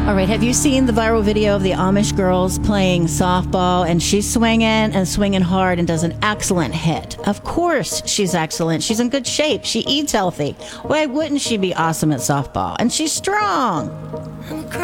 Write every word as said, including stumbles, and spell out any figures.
All right, have you seen the viral video of the Amish girls playing softball, and she's swinging and swinging hard and does an excellent hit? Of course she's excellent. She's in good shape. She eats healthy. Why wouldn't she be awesome at softball? And she's strong.